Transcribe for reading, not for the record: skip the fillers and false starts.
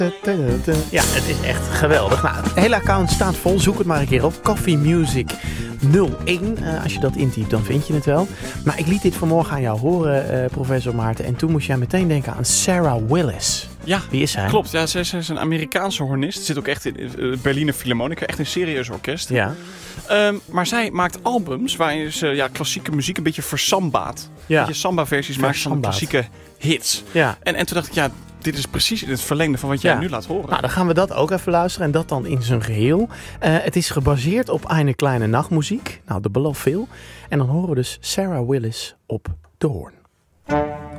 Ja, het is echt geweldig. Nou, het hele account staat vol. Zoek het maar een keer op. Coffee Music 01. Als je dat intypt, dan vind je het wel. Maar ik liet dit vanmorgen aan jou horen, professor Maarten. En toen moest jij meteen denken aan Sarah Willis. Ja, wie is zij? Klopt. Ja, zij is een Amerikaanse hornist. Zit ook echt in Berliner Philharmonica. Echt een serieus orkest. Ja. Maar zij maakt albums waarin ze klassieke muziek een beetje versambaat. Ja. Een beetje samba-versies maakt van de klassieke hits. Ja. En toen dacht ik, dit is precies in het verlengde van wat jij nu laat horen. Nou, dan gaan we dat ook even luisteren en dat dan in zijn geheel. Het is gebaseerd op Eine kleine Nachtmuziek. Nou, dat belooft veel. En dan horen we dus Sarah Willis op de hoorn.